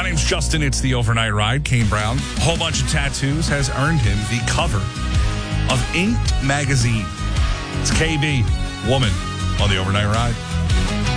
My name's Justin. It's the Overnight Ride. Kane Brown, a whole bunch of tattoos, has earned him the cover of Inked magazine. It's KB, woman, on the Overnight Ride.